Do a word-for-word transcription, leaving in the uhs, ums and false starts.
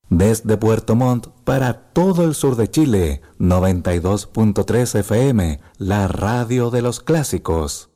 Desde Puerto Montt para todo el sur de Chile, noventa y dos punto tres F M, la radio de los clásicos.